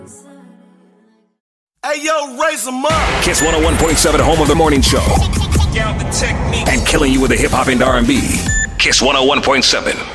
Hey, yo, raise them up. Kiss 101.7, home of the morning show. And killing you with the hip-hop and R&B. Kiss 101.7.